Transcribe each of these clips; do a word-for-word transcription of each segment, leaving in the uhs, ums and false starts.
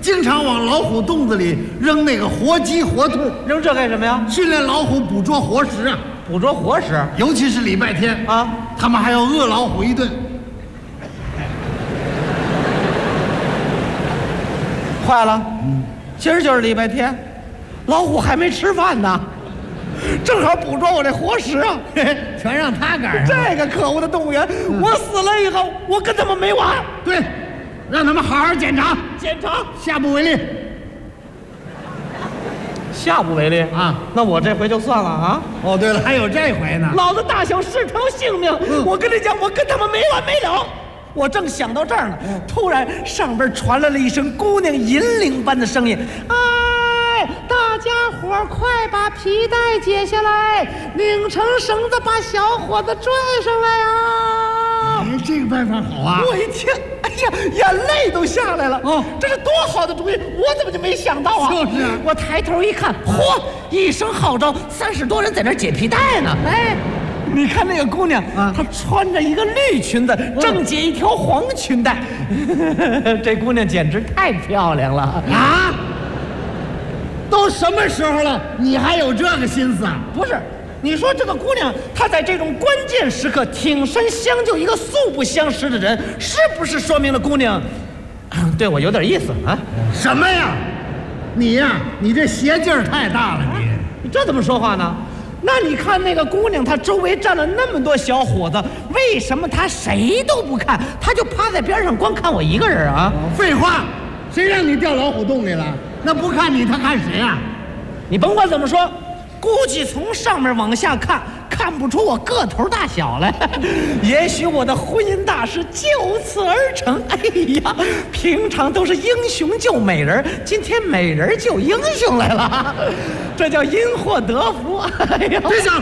经常往老虎洞子里扔那个活鸡活兔， 扔这干什么呀？ 训练老虎捕捉活食啊！ 捕捉活食， 尤其是礼拜天啊， 他们还要饿老虎一顿。 坏了，嗯，今儿就是礼拜天，老虎还没吃饭呢，正好捕捉我这活食啊！ 全让他赶上。 这个可恶的动物园，嗯、我死了以后，我跟他们没完。 对，让他们好好检查， 检查， 下不为例。 下不为例啊！ 那我这回就算了啊！ 哦，对了，还有这回呢。 老子大小是条性命，嗯、我跟你讲，我跟他们没完没了。我正想到这儿呢，嗯、突然上边传来了一声姑娘银铃般的声音：“哎，大家伙儿快把皮带解下来，拧成绳子，把小伙子拽上来啊！” 哎，这个办法好啊！ 我一听，哎呀，眼泪都下来了。哦，这是多好的主意，我怎么就没想到啊？ 就是啊！ 我抬头一看，嚯，一声号召，三十多人在那儿解皮带呢。哎。你看那个姑娘啊，她穿着一个绿裙子，正解一条黄裙带，这姑娘简直太漂亮了啊！都什么时候了，你还有这个心思啊？ 不是，你说这个姑娘，她在这种关键时刻挺身相救一个素不相识的人，是不是说明了姑娘对我有点意思啊？ 什么呀？你呀，你这邪劲儿太大了，你你这怎么说话呢？那你看那个姑娘，她周围站了那么多小伙子，为什么她谁都不看，她就趴在边上光看我一个人啊？ 废话，谁让你掉老虎洞里了？那不看你，他看谁啊？ 你甭管怎么说，估计从上面往下看，看不出我个头大小来。也许我的婚姻大事就此而成。哎呀，平常都是英雄救美人，今天美人救英雄来了，这叫因祸得福。哎呀， 对象，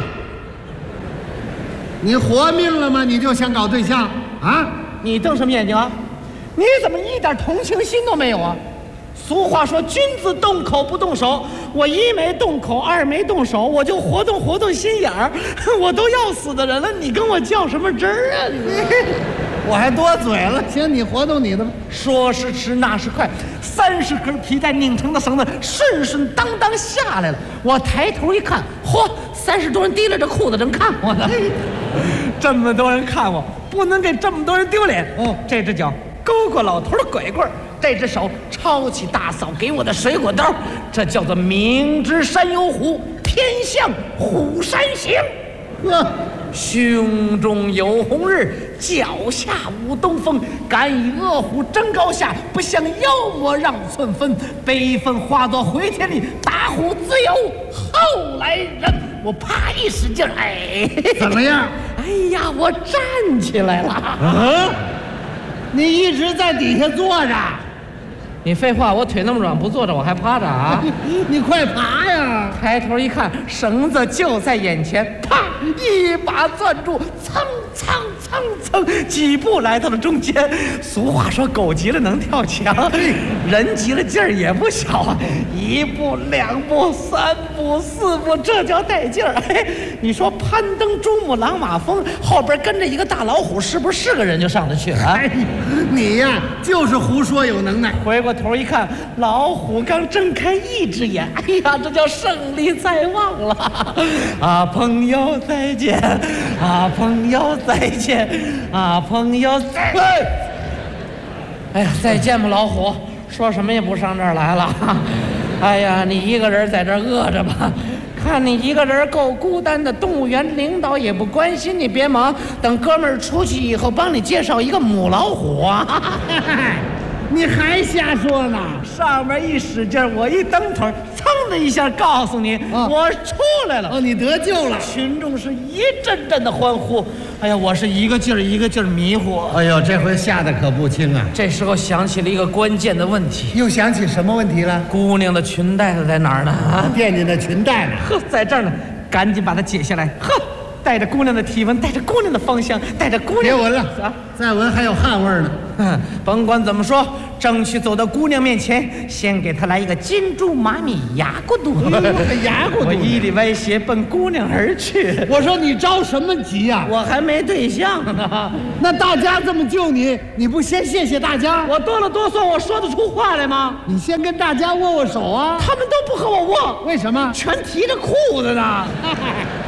你活命了吗？你就想搞对象啊？ 你瞪什么眼睛啊？你怎么一点同情心都没有啊？俗话说君子动口不动手，我一没动口，二没动手，我就活动活动心眼儿。我都要死的人了，你跟我较什么真儿啊你？ 我还多嘴了，行，你活动你的吧。 说时迟那时快，三十根皮带拧成的绳子顺顺当当下来了。我抬头一看，嚯，三十多人提着这裤子正看我呢。这么多人看我，不能给这么多人丢脸。哦，这只脚勾过老头的拐棍，这只手抄起大嫂给我的水果刀，这叫做明知山有虎，偏向虎山行。呵，胸中有红日，脚下无东风。敢以恶虎争高下，不向妖魔让寸分。悲愤化作回天力，打虎自有后来人。我啪一使劲，哎， 怎么样？ 哎呀，我站起来了。 啊！你一直在底下坐着。 你废话，我腿那么软，不坐着我还趴着啊！ 你快爬呀！ 抬头一看，绳子就在眼前，啪，一把攥住，蹭蹭蹭蹭，几步来到了中间。俗话说，狗急了能跳墙，人急了劲儿也不小啊！一步两步三步四步，这叫带劲儿。哎，你说攀登珠穆朗玛峰，后边跟着一个大老虎，是不是是个人就上得去啊？ 哎，你呀，就是胡说有能耐。 回过头一看，老虎刚睁开一只眼，哎呀，这叫胜利在望了！啊，朋友再见！啊，朋友再见！啊，朋友再见！哎呀，再见吧，老虎！说什么也不上这儿来了。哎呀，你一个人在这儿饿着吧。看你一个人够孤单的，动物园领导也不关心你，别忙，等哥们儿出去以后，帮你介绍一个母老虎啊！ 你还瞎说呢！ 上面一使劲，我一蹬腿，噌的一下，告诉你，哦、我出来了。 哦，你得救了！ 群众是一阵阵的欢呼。哎呀，我是一个劲儿一个劲儿迷糊。 哎呦，这回吓得可不轻啊！ 这时候想起了一个关键的问题。 又想起什么问题了？ 姑娘的裙带子在哪儿呢？啊， 惦记那裙带呢。 呵，在这儿呢，赶紧把它解下来。呵。带着姑娘的体温，带着姑娘的芳香，带着姑娘。 别闻了啊！再闻还有汗味呢。 嗯，甭管怎么说，争取走到姑娘面前，先给她来一个金猪马米牙骨肚。 牙骨肚我一里歪斜奔姑娘而去。 我说你着什么急呀、 我还没对象呢， 那大家这么救你，你不先谢谢大家？ 我多了多算，我说得出话来吗？ 你先跟大家握握手啊！ 他们都不和我握， 为什么？ 全提着裤子呢。